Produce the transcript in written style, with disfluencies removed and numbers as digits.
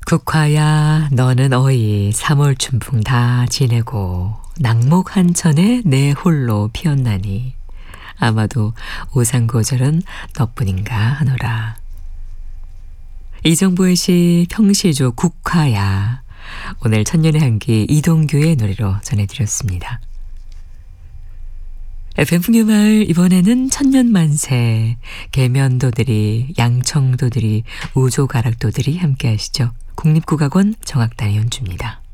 국화야 너는 어이 3월 춘풍 다 지내고 낙목 한천에 내 홀로 피었나니 아마도 오상고절은 너뿐인가 하노라. 이정보의 시 평시조 국화야. 오늘 천년의 한기 이동규의 노래로 전해드렸습니다. FM 풍류마을 이번에는 천년만세, 계면도들이, 양청도들이, 우조가락도들이 함께 하시죠. 국립국악원 정악단의 연주입니다.